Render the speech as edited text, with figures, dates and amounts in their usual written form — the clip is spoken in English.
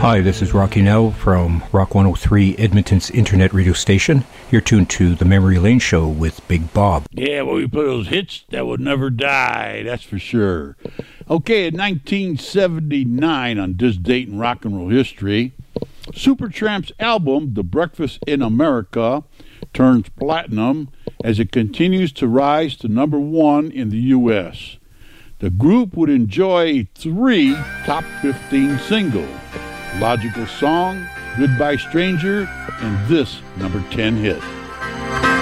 Hi, this is Rocky Nell from Rock 103, Edmonton's internet radio station. You're tuned to the Memory Lane Show with Big Bob. Yeah, well, we play those hits that would never die, that's for sure. Okay, in 1979, on this date in rock and roll history, Supertramp's album, The Breakfast in America, turns platinum as it continues to rise to number one in the U.S. The group would enjoy 3 top 15 singles: Logical Song, Goodbye Stranger, and this number 10 hit.